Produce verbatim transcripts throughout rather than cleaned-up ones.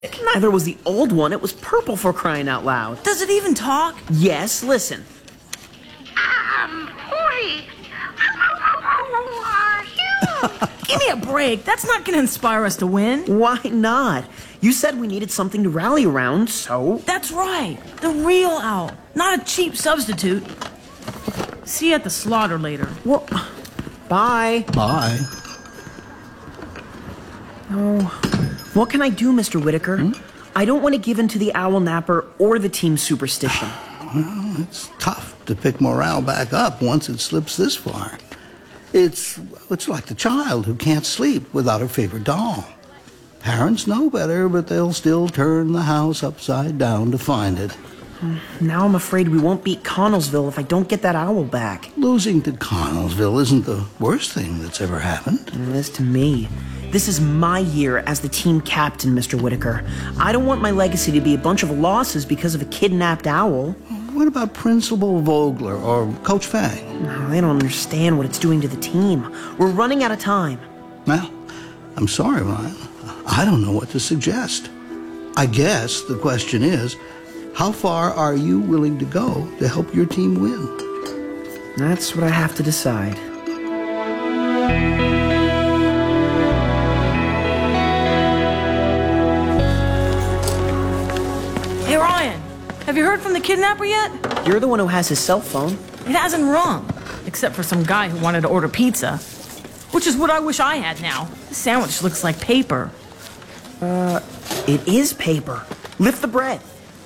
Neither was the old one. It was purple, for crying out loud. Does it even talk? Yes, listen. Um, Hori, who are you? Give me a break. That's not going to inspire us to win. Why not? You said we needed something to rally around, so... That's right. The real owl. Not a cheap substitute. See you at the slaughter later. Well, bye. Bye. Oh, what can I do, Mister Whitaker? Hmm? I don't want to give in to the owl napper or the team superstition. Well, it's tough to pick morale back up once it slips this far. It's, it's like the child who can't sleep without her favorite doll. Parents know better, but they'll still turn the house upside down to find it. Now I'm afraid we won't beat Connellsville if I don't get that owl back. Losing to Connellsville isn't the worst thing that's ever happened. It is to me. This is my year as the team captain, Mister Whitaker. I don't want my legacy to be a bunch of losses because of a kidnapped owl. What about Principal Vogler or Coach Fang? No, they don't understand what it's doing to the team. We're running out of time. Well, I'm sorry, Ryan. I don't know what to suggest. I guess the question is, how far are you willing to go to help your team win? That's what I have to decide. Hey, Ryan. Have you heard from the kidnapper yet? You're the one who has his cell phone. It hasn't rung. Except for some guy who wanted to order pizza. Which is what I wish I had now. The sandwich looks like paper. Uh, it is paper. Lift the bread.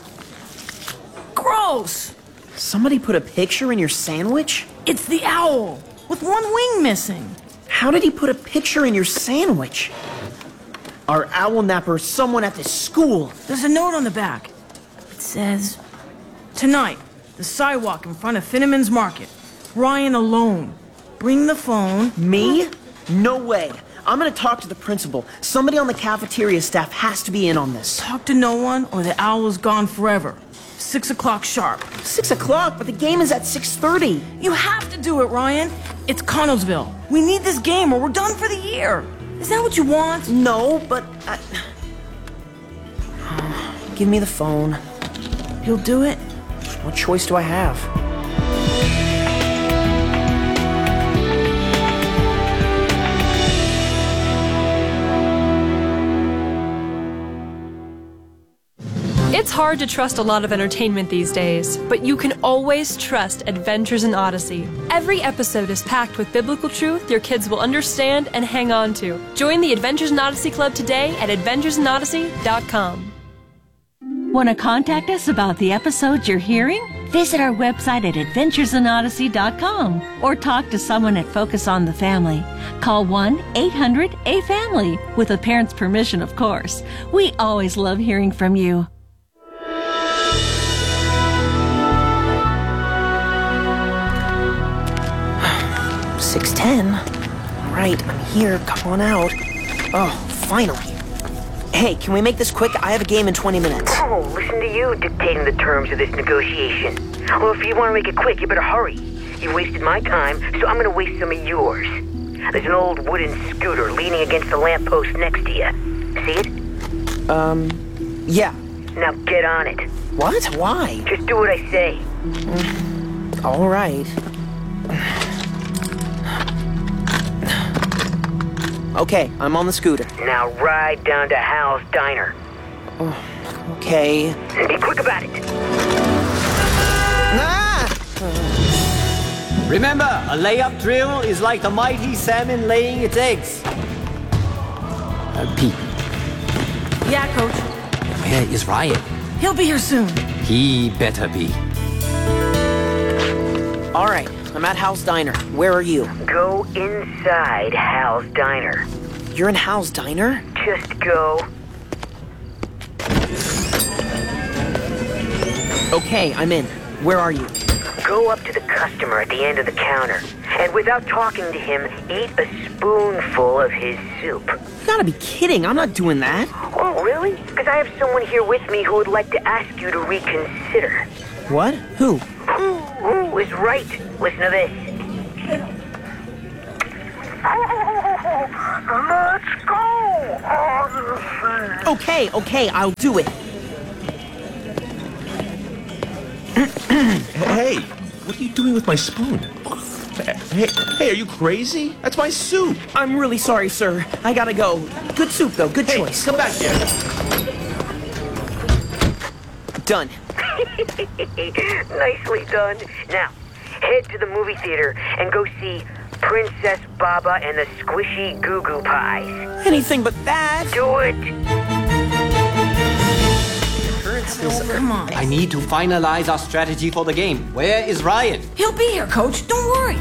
Gross! Somebody put a picture in your sandwich? It's the owl, with one wing missing. How did he put a picture in your sandwich? Our owl napper is someone at this school. There's a note on the back. It says, tonight, the sidewalk in front of Finneman's Market. Ryan alone. Bring the phone. Me? No way. I'm gonna talk to the principal. Somebody on the cafeteria staff has to be in on this. Talk to no one or the owl is gone forever. Six o'clock sharp. Six o'clock, but the game is at six thirty. You have to do it, Ryan. It's Connellsville. We need this game or we're done for the year. Is that what you want? No, but I... Give me the phone. You'll do it? What choice do I have? It's hard to trust a lot of entertainment these days, but you can always trust Adventures in Odyssey. Every episode is packed with biblical truth your kids will understand and hang on to. Join the Adventures in Odyssey Club today at adventures in odyssey dot com. Want to contact us about the episodes you're hearing? Visit our website at adventures in odyssey dot com or talk to someone at Focus on the Family. Call one eight hundred A family, with a parent's permission, of course. We always love hearing from you. six ten? Right, I'm here. Come on out. Oh, finally. Hey, can we make this quick? I have a game in twenty minutes. Oh, listen to you dictating the terms of this negotiation. Well, if you want to make it quick, you better hurry. You wasted my time, so I'm going to waste some of yours. There's an old wooden scooter leaning against the lamppost next to you. See it? Um, yeah. Now get on it. What? Why? Just do what I say. Mm, all right. Okay, I'm on the scooter. Now ride down to Hal's Diner. Oh, okay. Be quick about it. Ah! Remember, a layup drill is like the mighty salmon laying its eggs. Uh, Pete. Yeah, Coach. Where is Ryan? He'll be here soon. He better be. All right, I'm at Hal's Diner. Where are you? Go inside Hal's Diner. You're in Hal's Diner? Just go. Okay, I'm in. Where are you? Go up to the customer at the end of the counter, and without talking to him, eat a spoonful of his soup. You gotta be kidding. I'm not doing that. Oh, really? Because I have someone here with me who would like to ask you to reconsider. What? Who? Who, who is right? Listen to this. Let's go, Odyssey. Okay, okay, I'll do it. Hey, what are you doing with my spoon? Hey, hey, are you crazy? That's my soup. I'm really sorry, sir. I gotta go. Good soup, though. Good Hey, choice. come back here. Done. Nicely done. Now, head to the movie theater and go see Princess Baba and the Squishy Goo Goo Pies. Anything but that. Do it! Come on. I need to finalize our strategy for the game. Where is Ryan? He'll be here, Coach. Don't worry.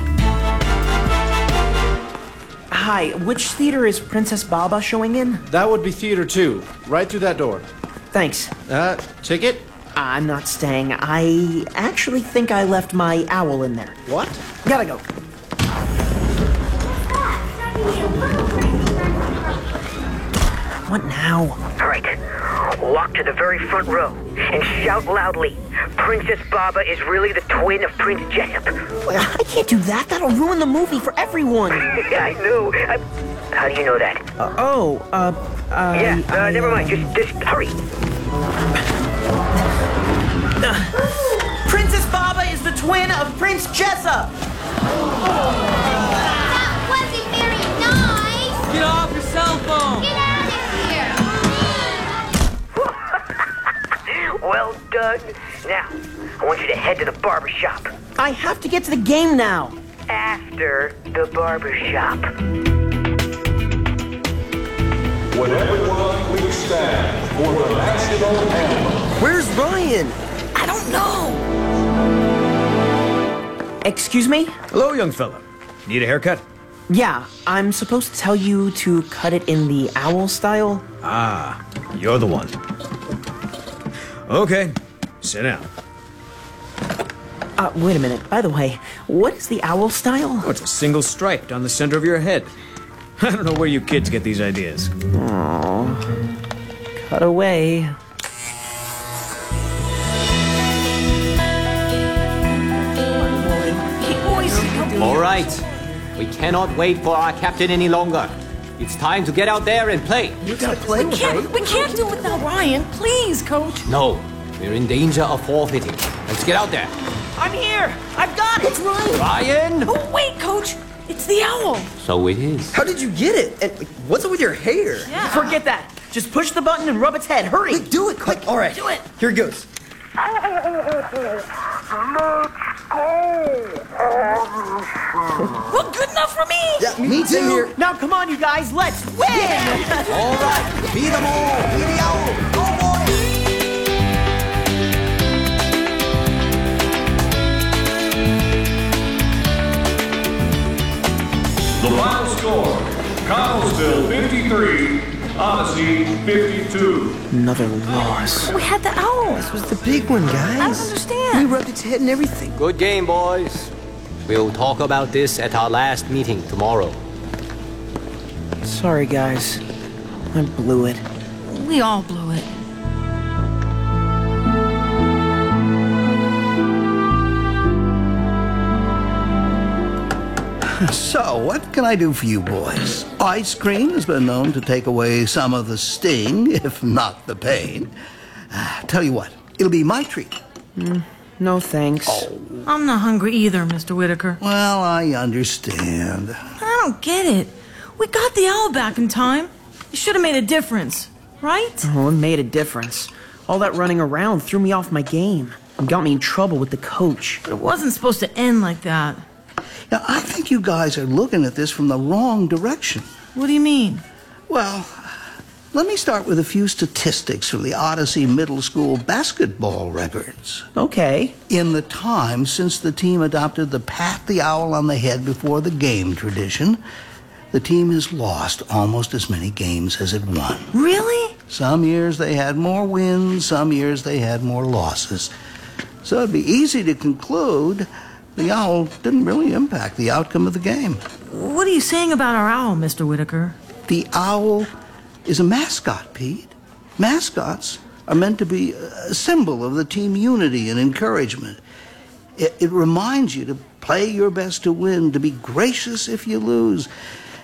Hi, which theater is Princess Baba showing in? That would be theater two, right through that door. Thanks. Uh, ticket? I'm not staying. I actually think I left my owl in there. What? Gotta go. What now? All right, walk to the very front row and shout loudly, Princess Baba is really the twin of Prince Jessup. I can't do that. That'll ruin the movie for everyone. I know. I, how do you know that? Uh, oh, uh, uh... yeah, uh, I, never mind. Just, just hurry. Uh, Princess Baba is the twin of Prince Jessup. That wasn't very nice. Get off your cell phone. Get out of here. Well done. Now, I want you to head to the barber shop. I have to get to the game now. After the barber shop. Would everyone please stand for the national anthem? Where's Ryan? I don't know. Excuse me? Hello, young fella. Need a haircut? Yeah, I'm supposed to tell you to cut it in the owl style. Ah, you're the one. Okay, sit down. Uh, wait a minute. By the way, what is the owl style? Oh, it's a single stripe down the center of your head. I don't know where you kids get these ideas. Aww. Cut away. All right. We cannot wait for our captain any longer. It's time to get out there and play. You gotta play with Can't, we can't do it without Ryan. Please, Coach. No, we're in danger of forfeiting. Let's get out there. I'm here! I've got it! It's Ryan! Ryan! Oh, wait, Coach. It's the owl. So it is. How did you get it? And what's up with your hair? Yeah. Forget that. Just push the button and rub its head. Hurry! Wait, do it quick. All right. Do it. Here it goes. Well, good enough for me. Yeah, me too. Here. Now, come on, you guys. Let's win! All right. Be them all. Be the owl. Go, boys. The final score, Connellsville fifty-three, Odyssey fifty-two. Another loss. We had the owl. This was the big one, guys. I don't understand. We rubbed its head and everything. Good game, boys. We'll talk about this at our last meeting tomorrow. Sorry, guys. I blew it. We all blew it. So, what can I do for you boys? Ice cream has been known to take away some of the sting, if not the pain. Uh, tell you what, it'll be my treat. Mm, no thanks. Oh. I'm not hungry either, Mister Whitaker. Well, I understand. I don't get it. We got the owl back in time. It should have made a difference, right? Oh, it made a difference. All that running around threw me off my game and got me in trouble with the coach. It wasn't supposed to end like that. Now, I think you guys are looking at this from the wrong direction. What do you mean? Well, let me start with a few statistics from the Odyssey Middle School basketball records. Okay. In the time since the team adopted the pat the owl on the head before the game tradition, the team has lost almost as many games as it won. Really? Some years they had more wins, some years they had more losses. So it'd be easy to conclude the owl didn't really impact the outcome of the game. What are you saying about our owl, Mister Whitaker? The owl is a mascot, Pete. Mascots are meant to be a symbol of the team unity and encouragement. It, it reminds you to play your best to win, to be gracious if you lose,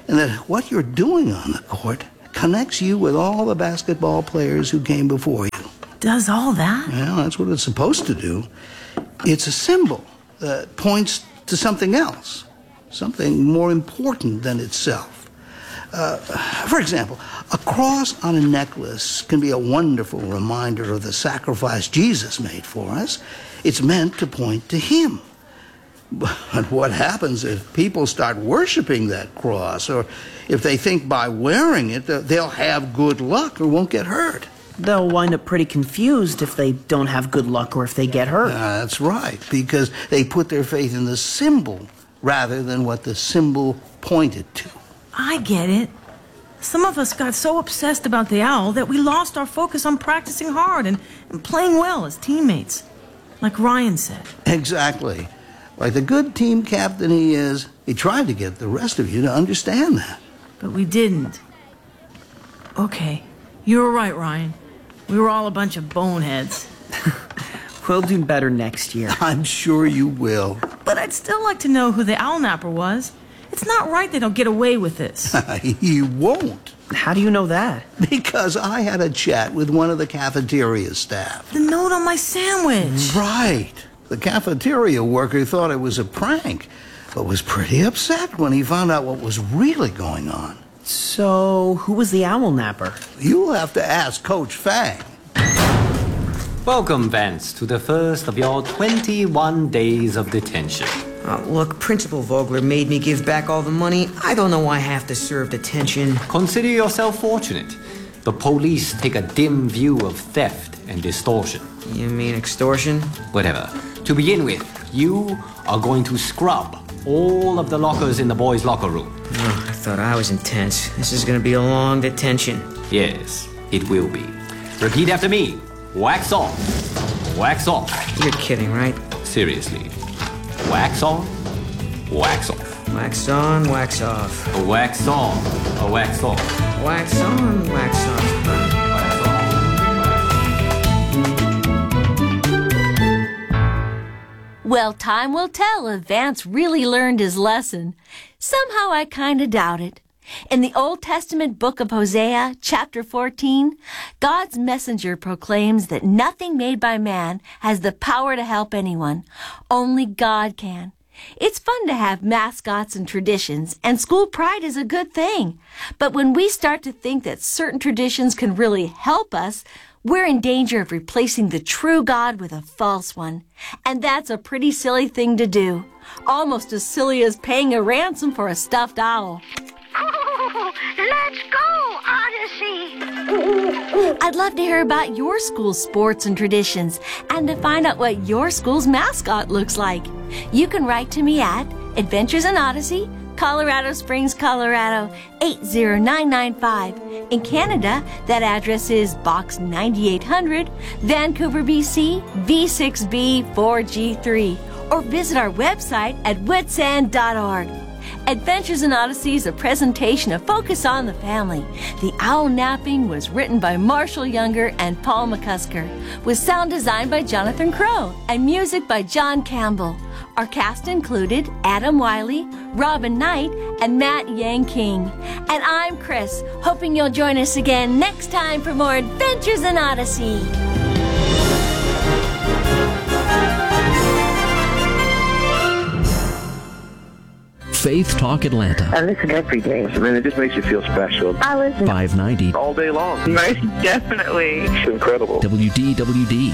and that what you're doing on the court connects you with all the basketball players who came before you. Does all that? Well, that's what it's supposed to do. It's a symbol that points to something else, something more important than itself. Uh, for example, a cross on a necklace can be a wonderful reminder of the sacrifice Jesus made for us. It's meant to point to him. But what happens if people start worshiping that cross, or if they think by wearing it that they'll have good luck or won't get hurt? They'll wind up pretty confused if they don't have good luck or if they get hurt. Uh, that's right, because they put their faith in the symbol rather than what the symbol pointed to. I get it. Some of us got so obsessed about the owl that we lost our focus on practicing hard and, and playing well as teammates. Like Ryan said. Exactly. Like the good team captain he is, he tried to get the rest of you to understand that. But we didn't. Okay, you were right, Ryan. We were all a bunch of boneheads. We'll do better next year. I'm sure you will. But I'd still like to know who the owl napper was. It's not right they don't get away with this. He won't. How do you know that? Because I had a chat with one of the cafeteria staff. The note on my sandwich. Right. The cafeteria worker thought it was a prank, but was pretty upset when he found out what was really going on. So, who was the owl napper? You'll have to ask Coach Fang. Welcome, Vance, to the first of your twenty-one days of detention. Uh, look, Principal Vogler made me give back all the money. I don't know why I have to serve detention. Consider yourself fortunate. The police take a dim view of theft and distortion. You mean extortion? Whatever. To begin with, you are going to scrub all of the lockers in the boys' locker room. Oh, I thought I was intense. This is gonna be a long detention. Yes, it will be. Repeat after me. Wax on. Wax off. You're kidding, right? Seriously. Wax on. Wax off. Wax on, wax off. A wax on. A wax off. Wax on, wax off. Wax on. Well, time will tell if Vance really learned his lesson. Somehow I kinda doubt it. In the Old Testament book of Hosea, chapter fourteen, God's messenger proclaims that nothing made by man has the power to help anyone. Only God can. It's fun to have mascots and traditions, and school pride is a good thing. But when we start to think that certain traditions can really help us, we're in danger of replacing the true God with a false one. And that's a pretty silly thing to do. Almost as silly as paying a ransom for a stuffed owl. Oh, let's go, Odyssey! I'd love to hear about your school's sports and traditions and to find out what your school's mascot looks like. You can write to me at Adventures in Odyssey, Colorado Springs, Colorado eight zero nine nine five. In Canada, that address is Box ninety-eight hundred, Vancouver, B C V six B four G three. Or visit our website at witsend dot org. Adventures in Odyssey is a presentation of Focus on the Family. The Owl Napping was written by Marshall Younger and Paul McCusker, with sound designed by Jonathan Crow and music by John Campbell. Our cast included Adam Wiley, Robin Knight, and Matt Yang King. And I'm Chris, hoping you'll join us again next time for more Adventures in Odyssey. Faith Talk Atlanta. I listen every day. I mean, it just makes you feel special. I listen. five ninety. All day long. Most definitely. It's incredible. W D W D.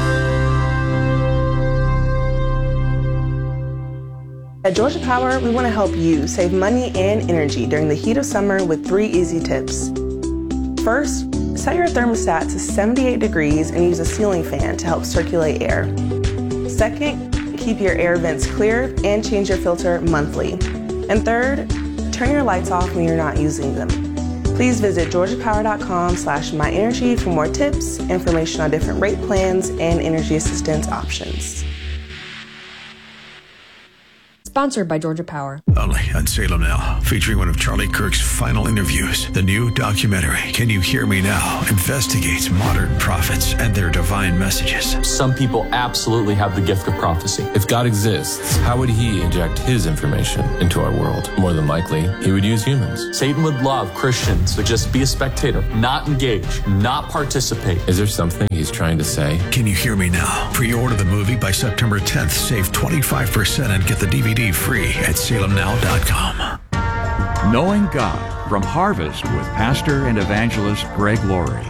At Georgia Power, we want to help you save money and energy during the heat of summer with three easy tips. First, set your thermostat to seventy-eight degrees and use a ceiling fan to help circulate air. Second, keep your air vents clear and change your filter monthly. And third, turn your lights off when you're not using them. Please visit georgia power dot com slash my energy for more tips, information on different rate plans, and energy assistance options. Sponsored by Georgia Power. Only on Salem Now, featuring one of Charlie Kirk's final interviews. The new documentary, Can You Hear Me Now?, investigates modern prophets and their divine messages. Some people absolutely have the gift of prophecy. If God exists, how would he inject his information into our world? More than likely, he would use humans. Satan would love Christians to just be a spectator, not engage, not participate. Is there something he's trying to say? Can You Hear Me Now? Pre-order the movie by September tenth. Save twenty-five percent and get the D V D free at salem now dot com. Knowing God from Harvest with pastor and evangelist Greg Laurie.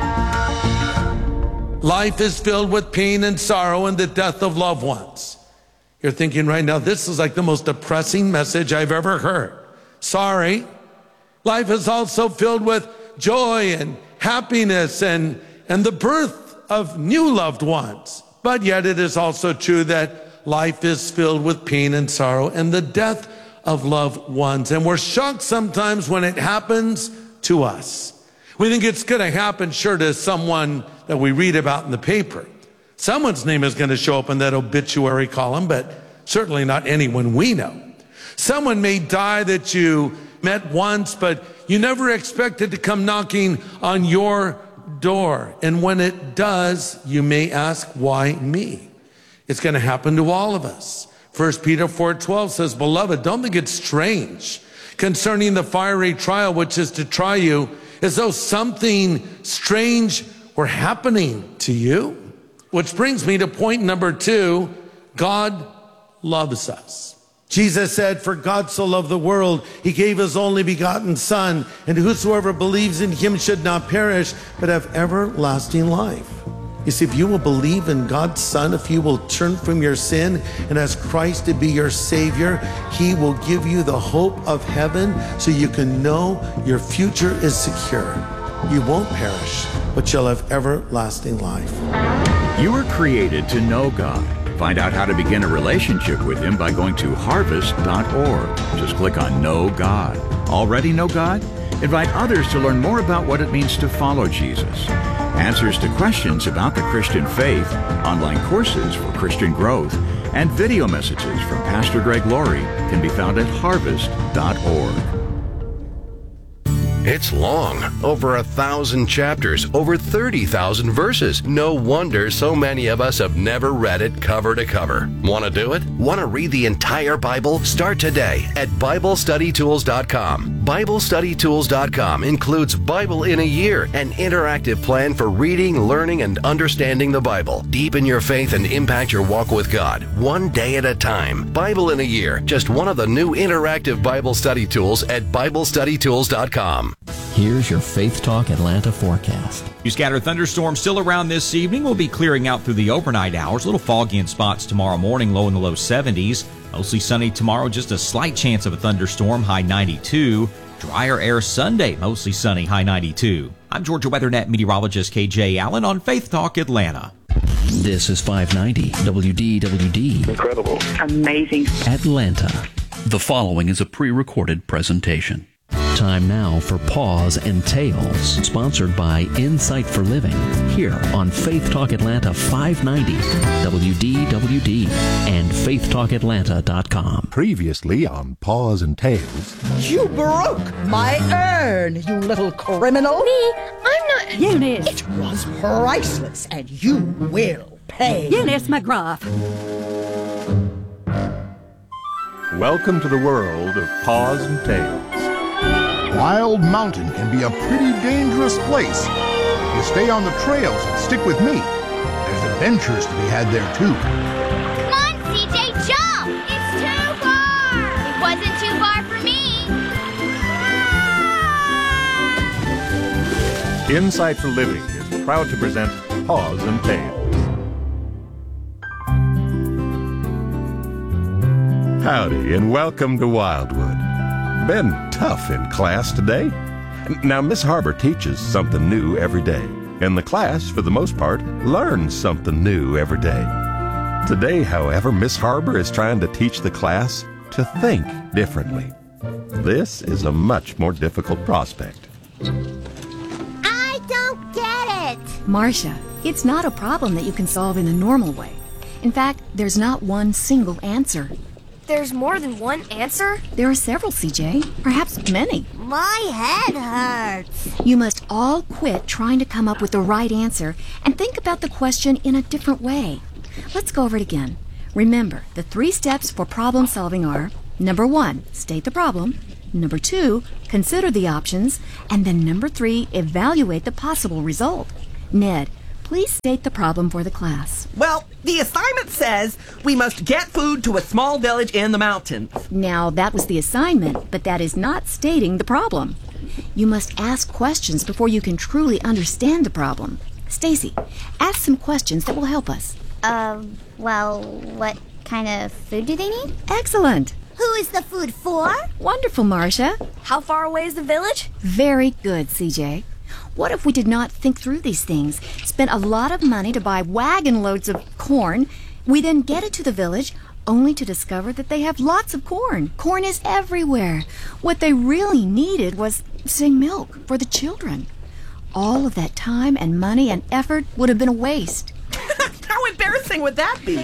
Life is filled with pain and sorrow and the death of loved ones. You're thinking right now, this is like the most depressing message I've ever heard. Sorry. Life is also filled with joy and happiness and, and the birth of new loved ones. But yet it is also true that life is filled with pain and sorrow and the death of loved ones. And we're shocked sometimes when it happens to us. We think it's going to happen, sure, to someone that we read about in the paper. Someone's name is going to show up in that obituary column, but certainly not anyone we know. Someone may die that you met once, but you never expected to come knocking on your door. And when it does, you may ask, why me? It's going to happen to all of us. First Peter four twelve says, Beloved, don't think it's strange concerning the fiery trial which is to try you, as though something strange were happening to you. Which brings me to point number two, God loves us. Jesus said, for God so loved the world, he gave his only begotten Son, and whosoever believes in him should not perish, but have everlasting life. You see, if you will believe in God's Son, if you will turn from your sin and ask Christ to be your Savior, he will give you the hope of heaven so you can know your future is secure. You won't perish, but you'll have everlasting life. You were created to know God. Find out how to begin a relationship with him by going to harvest dot org. Just click on Know God. Already know God? Invite others to learn more about what it means to follow Jesus. Answers to questions about the Christian faith, online courses for Christian growth, and video messages from Pastor Greg Laurie can be found at harvest dot org. It's long, over a thousand chapters, over thirty thousand verses. No wonder so many of us have never read it cover to cover. Want to do it? Want to read the entire Bible? Start today at Bible Study Tools dot com. Bible Study Tools dot com includes Bible in a Year, an interactive plan for reading, learning, and understanding the Bible. Deepen your faith and impact your walk with God, one day at a time. Bible in a Year, just one of the new interactive Bible study tools at Bible Study Tools dot com. Here's your Faith Talk Atlanta forecast. You scattered thunderstorms still around this evening. Will be clearing out through the overnight hours. A little foggy in spots tomorrow morning, low in the low seventies. Mostly sunny tomorrow, just a slight chance of a thunderstorm, high ninety-two. Drier air Sunday, mostly sunny, high ninety-two. I'm Georgia WeatherNet meteorologist K J Allen on Faith Talk Atlanta. This is five ninety W D W D. Incredible. Amazing. Atlanta. The following is a pre-recorded presentation. Time now for Paws and Tales, sponsored by Insight for Living, here on Faith Talk Atlanta five ninety W D W D and faith talk atlanta dot com. Previously on Paws and Tales. You broke my urn, you little criminal. Me? I'm not... Eunice. It was priceless, and you will pay. Eunice McGrath. Welcome to the world of Paws and Tales. Wild Mountain can be a pretty dangerous place. If you stay on the trails and stick with me, there's adventures to be had there too. Come on, C J, jump! It's too far! It wasn't too far for me! Ah! Insight for Living is proud to present Paws and Tales. Howdy and welcome to Wildwood. Been tough in class today? Now, Miss Harbor teaches something new every day, and the class, for the most part, learns something new every day. Today, however, Miss Harbor is trying to teach the class to think differently. This is a much more difficult prospect. I don't get it! Marcia, it's not a problem that you can solve in the normal way. In fact, there's not one single answer. there's more than one answer? There are several, C J. Perhaps many. My head hurts. You must all quit trying to come up with the right answer and think about the question in a different way. Let's go over it again. Remember, the three steps for problem solving are: number one, state the problem; number two, consider the options; and then number three, evaluate the possible result. Ned, please state the problem for the class. Well, the assignment says we must get food to a small village in the mountains. Now, that was the assignment, but that is not stating the problem. You must ask questions before you can truly understand the problem. Stacy, ask some questions that will help us. Uh, well, what kind of food do they need? Excellent. Who is the food for? Wonderful, Marcia. How far away is the village? Very good, C J. What if we did not think through these things, spent a lot of money to buy wagon loads of corn, we then get it to the village, only to discover that they have lots of corn. Corn is everywhere. What they really needed was, say, milk for the children. All of that time and money and effort would have been a waste. How embarrassing would that be?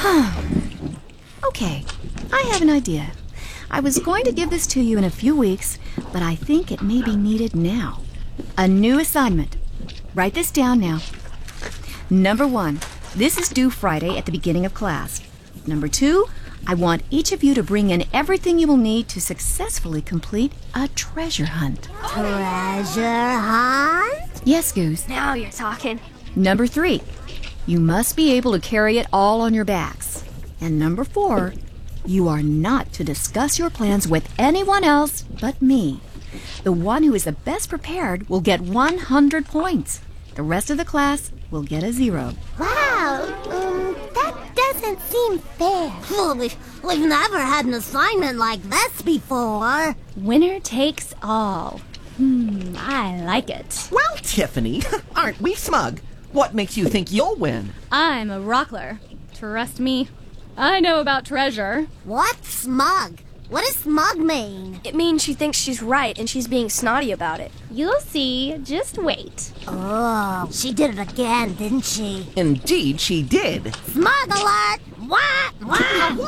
Okay, I have an idea. I was going to give this to you in a few weeks, but I think it may be needed now. A new assignment. Write this down now. Number one, this is due Friday at the beginning of class. Number two, I want each of you to bring in everything you will need to successfully complete a treasure hunt. Treasure hunt? Yes, Goose. Now you're talking. Number three, you must be able to carry it all on your backs. And number four, you are not to discuss your plans with anyone else but me. The one who is the best prepared will get one hundred points. The rest of the class will get a zero. Wow, um, that doesn't seem fair. Well, we've, we've never had an assignment like this before. Winner takes all. Hmm, I like it. Well, Tiffany, aren't we smug? What makes you think you'll win? I'm a rockler. Trust me, I know about treasure. What's smug? What does smug mean? It means she thinks she's right and she's being snotty about it. You'll see. Just wait. Oh, she did it again, didn't she? Indeed, she did. Smug alert! What? What?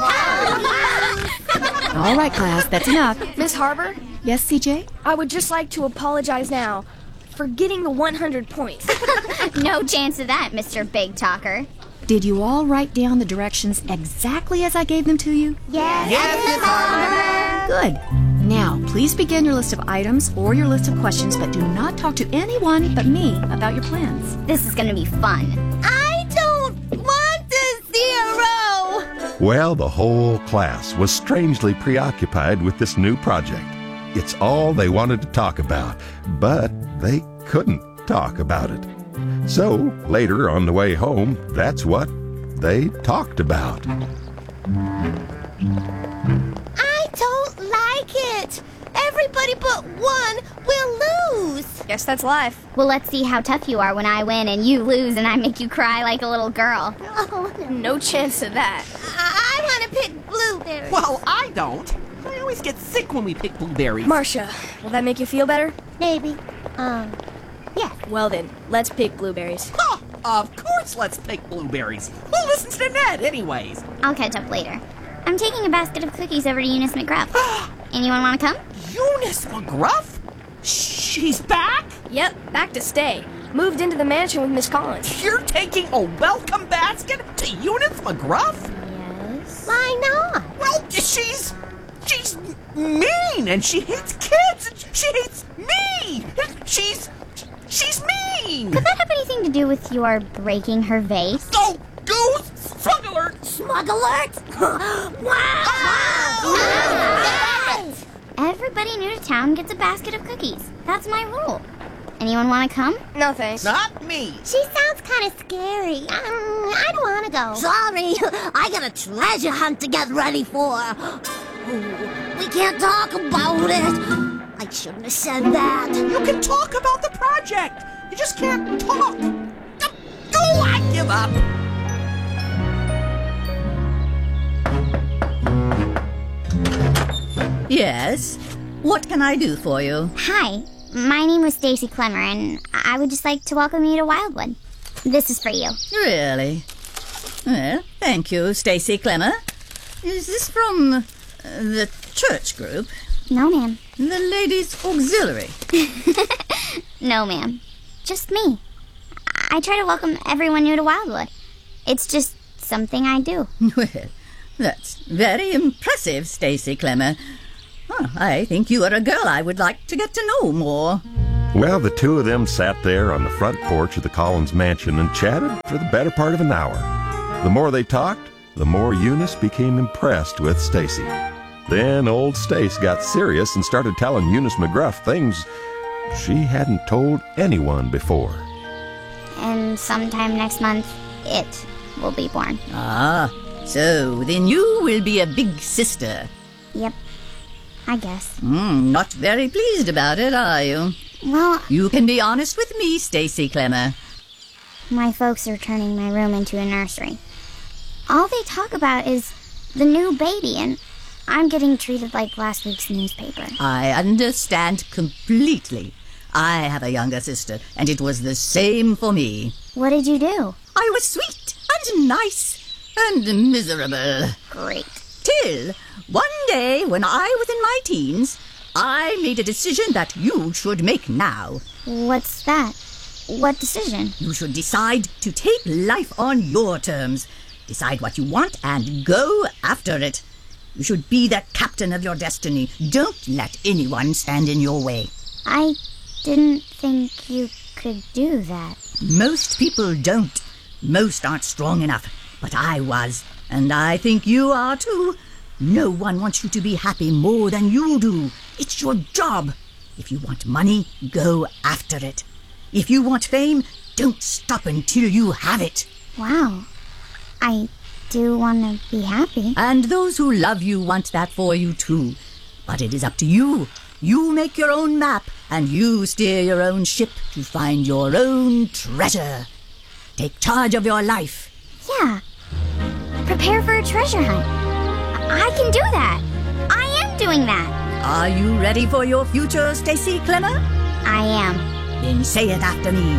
All right, class, that's enough. Miss Harbor? Yes, C J? I would just like to apologize now for getting the one hundred points. No chance of that, Mister Big Talker. Did you all write down the directions exactly as I gave them to you? Yes, yes, Miss Harbor. Good. Now, please begin your list of items or your list of questions, but do not talk to anyone but me about your plans. This is going to be fun. I don't want a zero! Well, the whole class was strangely preoccupied with this new project. It's all they wanted to talk about, but they couldn't talk about it. So, later on the way home, that's what they talked about. I don't like it. Everybody but one will lose. Guess that's life. Well, let's see how tough you are when I win and you lose and I make you cry like a little girl. Oh, no chance of that. I, I want to pick blueberries. Well, I don't. I always get sick when we pick blueberries. Marcia, will that make you feel better? Maybe. Um... Yeah. Well then, let's pick blueberries. Oh, of course let's pick blueberries. Who listens to Ned anyways? I'll catch up later. I'm taking a basket of cookies over to Eunice McGruff. Anyone want to come? Eunice McGruff? She's back? Yep, back to stay. Moved into the mansion with Miss Collins. You're taking a welcome basket to Eunice McGruff? Yes. Why not? Well, she's... she's mean and she hates kids and she hates me. She's... She's mean! Could that have anything to do with your breaking her vase? Oh, goose! Smug alert! Smug alert! Wow! Everybody new to town gets a basket of cookies. That's my rule. Anyone want to come? No, thanks. Not me. She sounds kind of scary. Um, I don't want to go. Sorry, I got a treasure hunt to get ready for. We can't talk about it. I shouldn't have said that. You can talk about the project. You just can't talk. Oh, I give up. Yes? What can I do for you? Hi, my name is Stacy Clemmer, and I would just like to welcome you to Wildwood. This is for you. Really? Well, thank you, Stacy Clemmer. Is this from uh, the church group? No, ma'am. The ladies' auxiliary? No, ma'am. Just me. I try to welcome everyone new to Wildwood. It's just something I do. Well, that's very impressive, Stacy Clemmer. Oh, I think you are a girl I would like to get to know more. Well, the two of them sat there on the front porch of the Collins mansion and chatted for the better part of an hour. The more they talked, the more Eunice became impressed with Stacy. Then old Stace got serious and started telling Eunice McGruff things she hadn't told anyone before. And sometime next month, it will be born. Ah, so then you will be a big sister. Yep, I guess. Mm, not very pleased about it, are you? Well, you can be honest with me, Stacy Clemmer. My folks are turning my room into a nursery. All they talk about is the new baby, and I'm getting treated like last week's newspaper. I understand completely. I have a younger sister, and it was the same for me. What did you do? I was sweet and nice and miserable. Great. Till one day when I was in my teens, I made a decision that you should make now. What's that? What decision? You should decide to take life on your terms. Decide what you want and go after it. You should be the captain of your destiny. Don't let anyone stand in your way. I didn't think you could do that. Most people don't. Most aren't strong enough. But I was. And I think you are too. No one wants you to be happy more than you do. It's your job. If you want money, go after it. If you want fame, don't stop until you have it. Wow. I do want to be happy. And those who love you want that for you too. But it is up to you. You make your own map, and you steer your own ship to find your own treasure. Take charge of your life. Yeah. Prepare for a treasure hunt. I can do that. I am doing that. Are you ready for your future, Stacy Clemmer? I am. Then say it after me.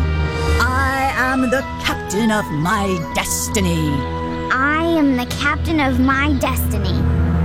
I am the captain of my destiny. I am the captain of my destiny.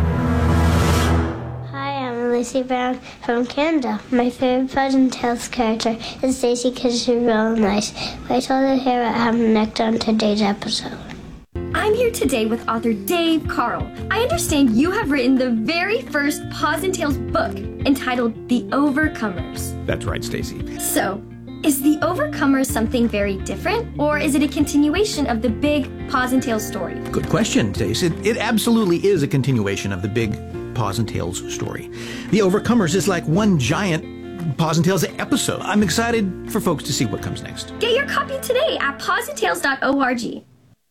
Hi, I'm Lucy Brown from Canada. My favorite Fudge Tales character is Stacy because she's real nice. Wait till you hear what happened next on today's episode. I'm here today with author Dave Carl. I understand you have written the very first Paws and Tales book entitled The Overcomers. That's right, Stacy. So, is The Overcomers something very different, or is it a continuation of the big Paws and Tales story? Good question, Stace. It, it absolutely is a continuation of the big Paws and Tales story. The Overcomers is like one giant Paws and Tales episode. I'm excited for folks to see what comes next. Get your copy today at paws and tales dot org.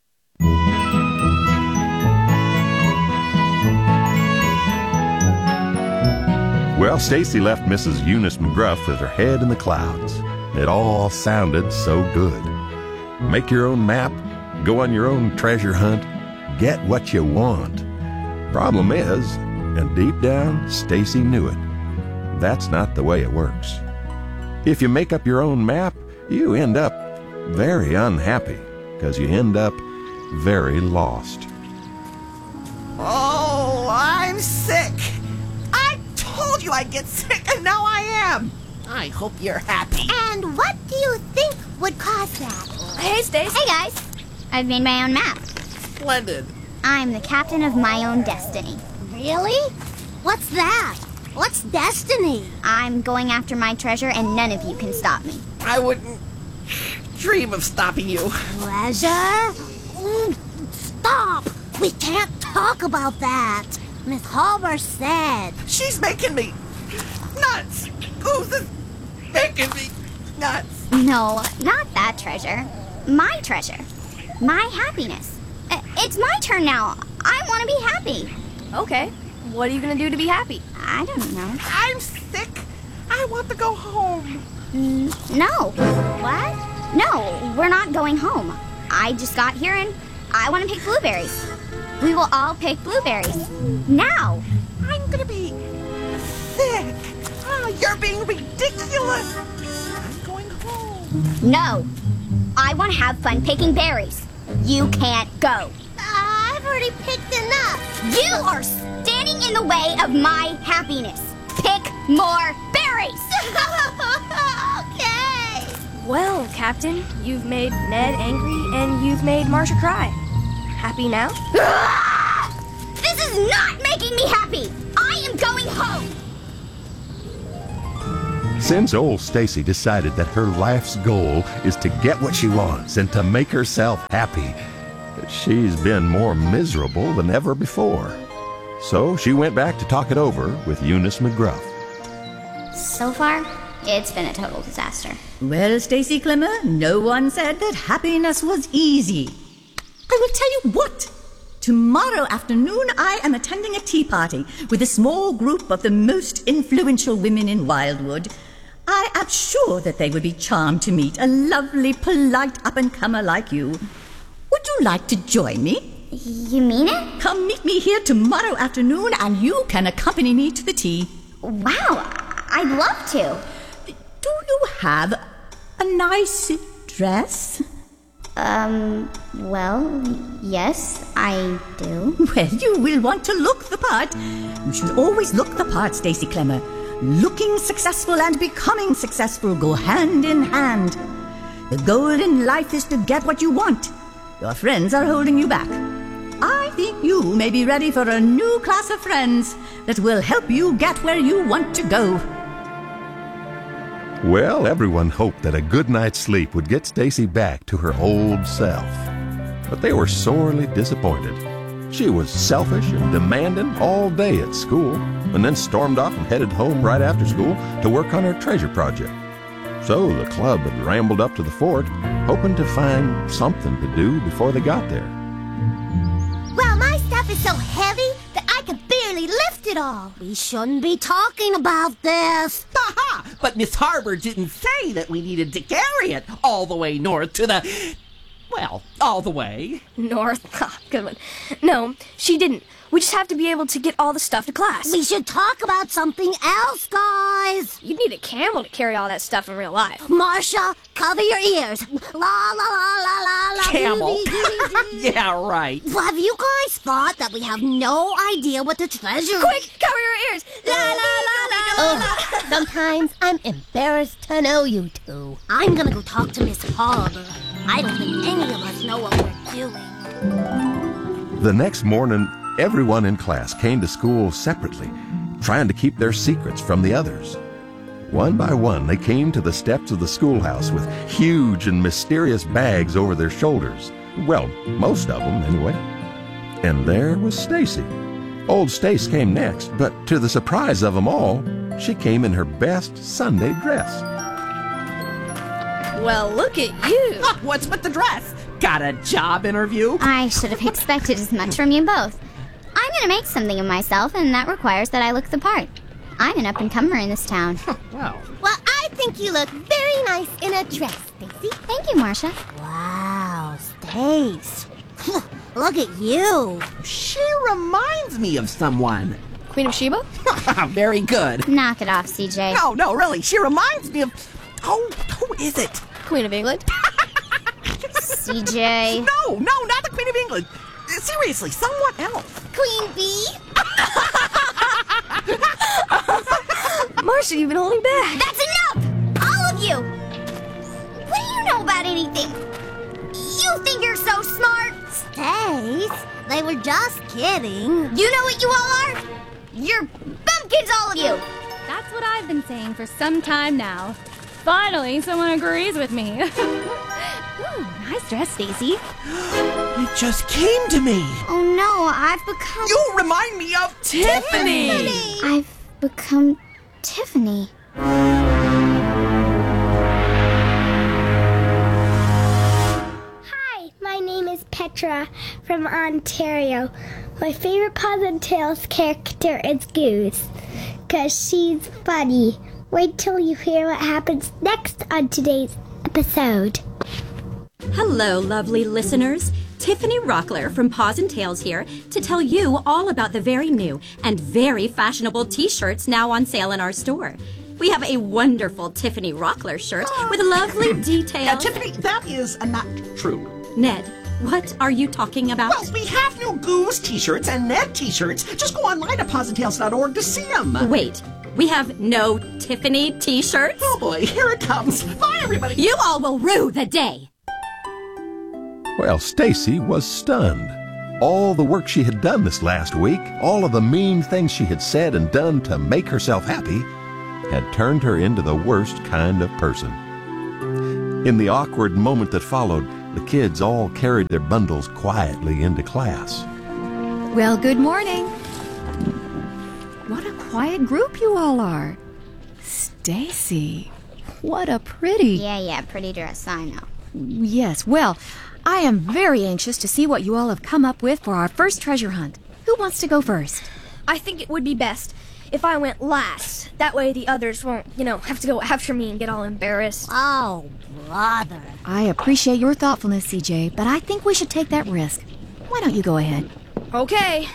Well, Stacy left Missus Eunice McGruff with her head in the clouds. It all sounded so good. Make your own map, go on your own treasure hunt, get what you want. Problem is, and deep down, Stacy knew it, that's not the way it works. If you make up your own map, you end up very unhappy, because you end up very lost. Oh, I'm sick. I told you I'd get sick, and now I am. I hope you're happy. And what do you think would cause that? Hey, Stace. Hey, guys. I've made my own map. Splendid. I'm the captain of my own destiny. Really? What's that? What's destiny? I'm going after my treasure, and none of you can stop me. I wouldn't dream of stopping you. Treasure? Mm, stop! We can't talk about that. Miss Halber said. She's making me nuts. Who's this making me nuts? No, not that treasure. My treasure. My happiness. Uh, It's my turn now. I want to be happy. Okay. What are you going to do to be happy? I don't know. I'm sick. I want to go home. Mm, no. What? No, we're not going home. I just got here and I want to pick blueberries. We will all pick blueberries. Now. I'm going to be sick. Oh, you're being ridiculous. I'm going home. No. I want to have fun picking berries. You can't go. I've already picked enough. You are standing in the way of my happiness. Pick more berries. Okay. Well, Captain, you've made Ned angry and you've made Marcia cry. Happy now? This is not making me happy. I am going home. Since old Stacy decided that her life's goal is to get what she wants and to make herself happy, she's been more miserable than ever before. So she went back to talk it over with Eunice McGruff. So far, it's been a total disaster. Well, Stacy Clemmer, no one said that happiness was easy. I will tell you what. Tomorrow afternoon, I am attending a tea party with a small group of the most influential women in Wildwood. I am sure that they would be charmed to meet a lovely, polite up-and-comer like you. Would you like to join me? You mean it? Come meet me here tomorrow afternoon and you can accompany me to the tea. Wow, I'd love to. Do you have a nice dress? Um, well, yes, I do. Well, you will want to look the part. You should always look the part, Stacy Clemmer. Looking successful and becoming successful go hand in hand. The goal in life is to get what you want. Your friends are holding you back. I think you may be ready for a new class of friends that will help you get where you want to go. Well, everyone hoped that a good night's sleep would get Stacy back to her old self. But they were sorely disappointed. She was selfish and demanding all day at school, and then stormed off and headed home right after school to work on her treasure project. So the club had rambled up to the fort, hoping to find something to do before they got there. Well, my stuff is so heavy that I can barely lift it all. We shouldn't be talking about this. Ha-ha! But Miss Harbor didn't say that we needed to carry it all the way north to the... Well, all the way. North? Ah, good one. No, she didn't. We just have to be able to get all the stuff to class. We should talk about something else, guys. You'd need a camel to carry all that stuff in real life. Marcia, cover your ears. La la la la la la. Camel. Yeah, right. Well, have you guys thought that we have no idea what the treasure... Quick, cover your ears. La la la la la la. Sometimes I'm embarrassed to know you two. I'm gonna go talk to Miss Harbor. I don't think any of us know what we're doing. The next morning, everyone in class came to school separately, trying to keep their secrets from the others. One by one, they came to the steps of the schoolhouse with huge and mysterious bags over their shoulders. Well, most of them, anyway. And there was Stacy. Old Stace came next, but to the surprise of them all, she came in her best Sunday dress. Well, look at you. Huh, what's with the dress? Got a job interview? I should have expected as much from you both. I'm gonna make something of myself, and that requires that I look the part. I'm an up-and-comer in this town. Wow. Well, I think you look very nice in a dress, Stacy. Thank you, Marcia. Wow, Stace. Look at you. She reminds me of someone. Queen of Sheba? Very good. Knock it off, C J. No, no, really. She reminds me of... Oh, who is it? Queen of England? C J. No, no, not the Queen of England. Seriously, someone else. Queen Bee? Marcia, you've been holding back. That's enough! All of you! What do you know about anything? You think you're so smart? Stace, they were just kidding. You know what you all are? You're bumpkins, all of you! That's what I've been saying for some time now. Finally, someone agrees with me. Ooh, nice dress, Stacy. It just came to me. Oh no, I've become... You remind me of Tiffany. Tiffany. I've become Tiffany. Hi, my name is Petra from Ontario. My favorite Paws and Tails character is Goose, because she's funny. Wait till you hear what happens next on today's episode. Hello, lovely listeners. Tiffany Rockler from Paws and Tails here to tell you all about the very new and very fashionable t-shirts now on sale in our store. We have a wonderful Tiffany Rockler shirt with lovely details. Uh, Tiffany, that is uh, not true. Ned, What are you talking about? Well, we have new Goose t-shirts and Ned t-shirts. Just go online to pos and tails dot org to see them. Wait, we have no Tiffany t-shirts? Oh boy, here it comes. Bye, everybody. You all will rue the day. Well, Stacy was stunned. All the work she had done this last week, all of the mean things she had said and done to make herself happy, had turned her into the worst kind of person. In the awkward moment that followed, the kids all carried their bundles quietly into class. Well, good morning. What a quiet group you all are. Stacy, what a pretty... Yeah, yeah, pretty dress, I know. Yes, well, I am very anxious to see what you all have come up with for our first treasure hunt. Who wants to go first? I think it would be best if I went last. That way the others won't, you know, have to go after me and get all embarrassed. Oh, brother. I appreciate your thoughtfulness, C J, but I think we should take that risk. Why don't you go ahead? Okay.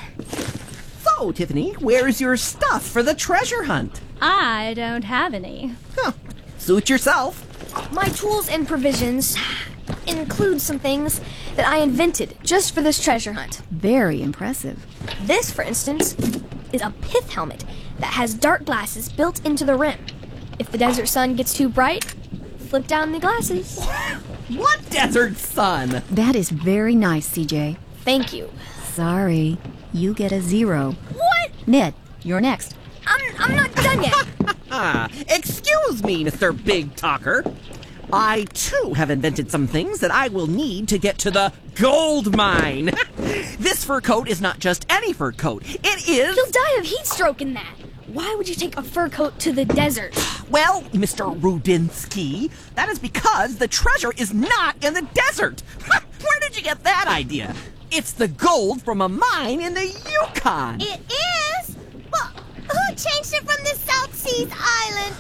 So, Tiffany, where's your stuff for the treasure hunt? I don't have any. Huh. Suit yourself. My tools and provisions include some things that I invented just for this treasure hunt. Very impressive. This, for instance, is a pith helmet that has dark glasses built into the rim. If the desert sun gets too bright, flip down the glasses. What desert sun? That is very nice, C J. Thank you. Sorry, you get a zero. What? Ned, you're next. I'm, I'm not done yet. Excuse me, Mister Big Talker. I, too, have invented some things that I will need to get to the gold mine. This fur coat is not just any fur coat. It is... You'll die of heat stroke in that. Why would you take a fur coat to the desert? Well, Mister Rudinsky, that is because the treasure is not in the desert. Where did you get that idea? It's the gold from a mine in the Yukon. It is? Well, who changed it from the South Seas Island?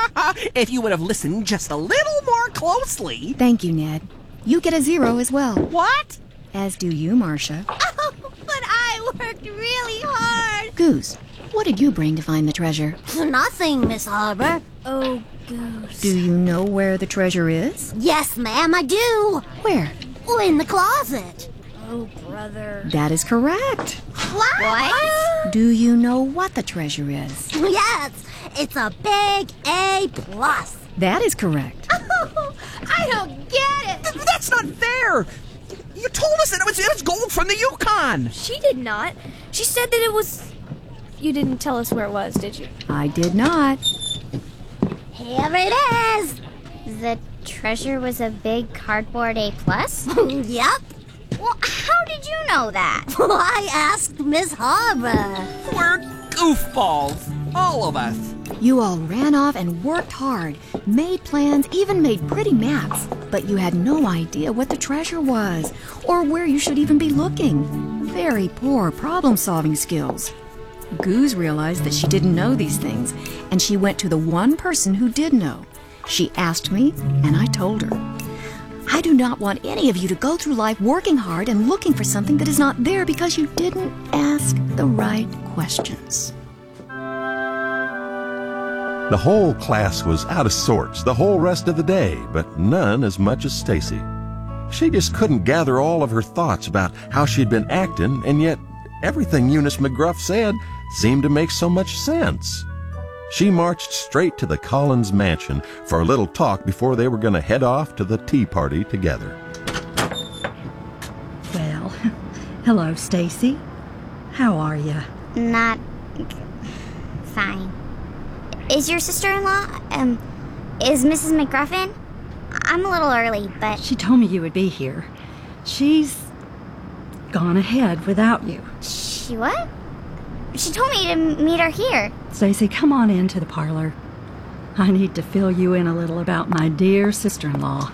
If you would have listened just a little more closely. Thank you, Ned. You get a zero as well. What? As do you, Marcia. Oh, but I worked really hard. Goose, what did you bring to find the treasure? Nothing, Miss Harbor. Oh, Goose. Do you know where the treasure is? Yes, ma'am, I do. Where? Oh, in the closet. Oh, brother. That is correct. What? What? Do you know what the treasure is? Yes, it's a big A plus. That is correct. Oh, I don't get it. Th- that's not fair. You told us that it was, it was gold from the Yukon. She did not. She said that it was... You didn't tell us where it was, did you? I did not. Here it is. The treasure was a big cardboard A plus? Yep. Well, how did you know that? I asked Miss Harbor. We're goofballs, all of us. You all ran off and worked hard, made plans, even made pretty maps, but you had no idea what the treasure was, or where you should even be looking. Very poor problem-solving skills. Goose realized that she didn't know these things, and she went to the one person who did know. She asked me, and I told her. I do not want any of you to go through life working hard and looking for something that is not there because you didn't ask the right questions. The whole class was out of sorts the whole rest of the day, but none as much as Stacy. She just couldn't gather all of her thoughts about how she'd been acting, and yet everything Eunice McGruff said seemed to make so much sense. She marched straight to the Collins mansion for a little talk before they were going to head off to the tea party together. Well, hello, Stacy. How are you? Not... fine. Is your sister-in-law, um, is Missus McGruffin? I'm a little early, but... She told me you would be here. She's gone ahead without you. She what? She told me to meet her here. Stacy, come on into the parlor. I need to fill you in a little about my dear sister-in-law.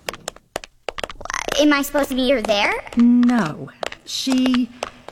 Am I supposed to meet her there? No. She...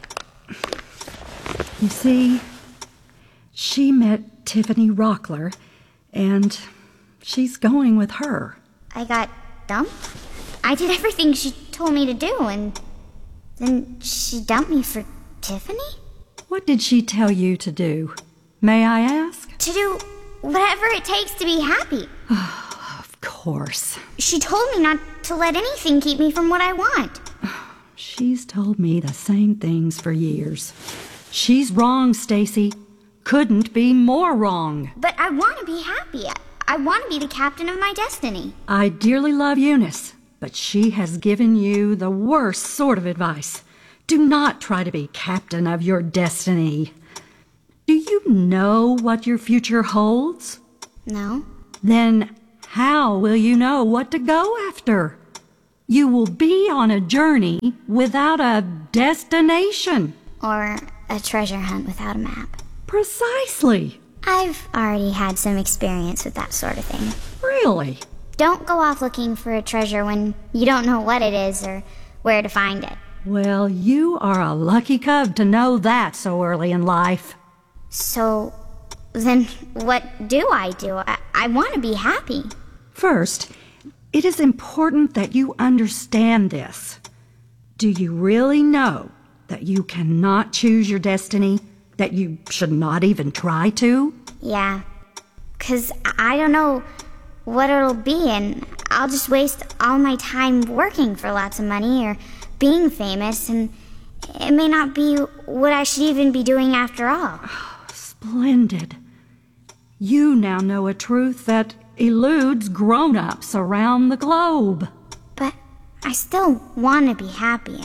You see, she met Tiffany Rockler, and she's going with her. I got dumped? I did everything she told me to do, and then she dumped me for Tiffany? What did she tell you to do? May I ask? To do whatever it takes to be happy. Of course. She told me not to let anything keep me from what I want. She's told me the same things for years. She's wrong, Stacy. Couldn't be more wrong. But I want to be happy. I, I want to be the captain of my destiny. I dearly love Eunice, but she has given you the worst sort of advice. Do not try to be captain of your destiny. Do you know what your future holds? No. Then how will you know what to go after? You will be on a journey without a destination. Or a treasure hunt without a map. Precisely. I've already had some experience with that sort of thing. Really? Don't go off looking for a treasure when you don't know what it is or where to find it. Well, you are a lucky cub to know that so early in life. So, then what do I do? I, I want to be happy. First, it is important that you understand this. Do you really know that you cannot choose your destiny? That you should not even try to? Yeah, because I don't know what it'll be, and I'll just waste all my time working for lots of money or being famous, and it may not be what I should even be doing after all. Splendid. You now know a truth that eludes grown-ups around the globe. But I still want to be happy.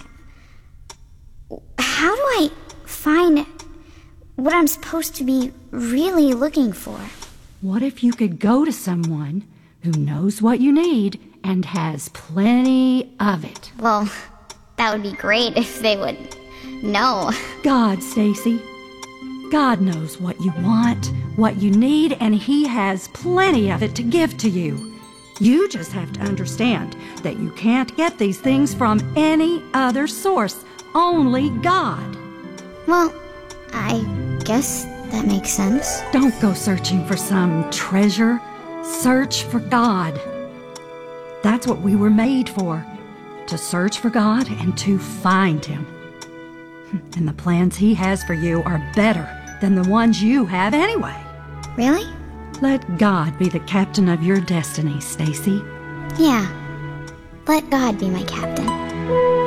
How do I find what I'm supposed to be really looking for? What if you could go to someone who knows what you need and has plenty of it? Well, that would be great if they would know. God, Stacy. God knows what you want, what you need, and He has plenty of it to give to you. You just have to understand that you can't get these things from any other source, only God. Well, I guess that makes sense. Don't go searching for some treasure. Search for God. That's what we were made for, to search for God and to find Him. And the plans He has for you are better than the ones you have anyway. Really? Let God be the captain of your destiny, Stacy. Yeah. Let God be my captain.